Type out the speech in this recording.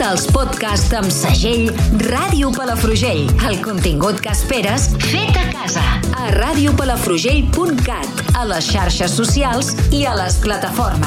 els podcasts amb segell Ràdio Palafrugell. El contingut que esperes fet a casa. A radiopalafrugell.cat, a les xarxes socials i a les plataformes.